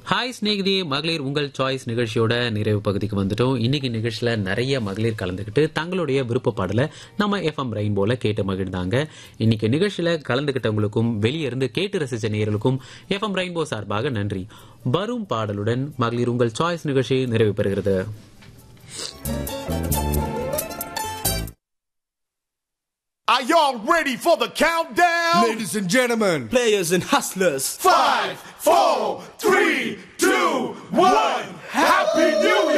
Hi Snehithi, மகளிர் உங்கள் choice நிகழ்ச்சியோட நிறைவு பகுதிக்கு வந்துட்டோம். இன்னைக்கு நிகழ்ச்சியில நிறைய மகளிர் கலந்துக்கிட்டு தங்களுடைய விருப்ப பாடலை நம்ம எஃப்எம் ரெயின்போல கேட்டு மகிழ்ந்தாங்க. இன்னைக்கு நிகழ்ச்சியில கலந்துகிட்டவங்களுக்கும் வெளியே இருந்து கேட்டு ரசிச்ச நேயர்களுக்கும் எஃப்எம் ரெயின்போ சார்பாக நன்றி. வரும் பாடலுடன் மகளிர் உங்கள் சாய்ஸ் நிகழ்ச்சி நிறைவு பெறுகிறது. Are y'all ready for the countdown? Ladies and gentlemen, players and hustlers. 5, 4, 3, 2, 1. Happy New